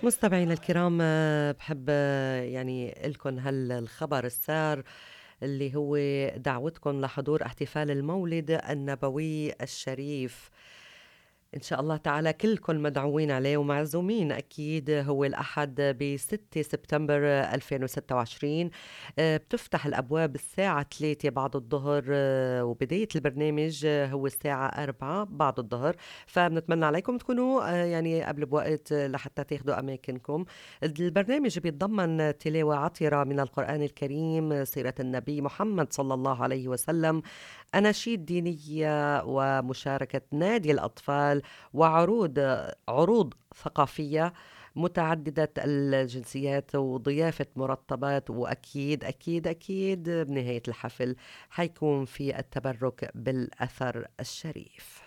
مستمعينا الكرام بحب يعني لكم هالخبر السار اللي هو دعوتكم لحضور احتفال المولد النبوي الشريف. إن شاء الله تعالى كلكم مدعوين عليه ومعزومين أكيد. هو الأحد ب6 سبتمبر 2026. بتفتح الأبواب الساعة 3 بعد الظهر، وبداية البرنامج هو الساعة 4 بعد الظهر. فبنتمنى عليكم تكونوا يعني قبل بوقت لحتى تاخدوا أماكنكم. البرنامج بيتضمن تلاوة عطرة من القرآن الكريم، سيرة النبي محمد صلى الله عليه وسلم، أناشيد دينية، ومشاركة نادي الأطفال، وعروض ثقافية متعددة الجنسيات، وضيافة مرتبات. وأكيد أكيد أكيد بنهاية الحفل حيكون في التبرك بالأثر الشريف.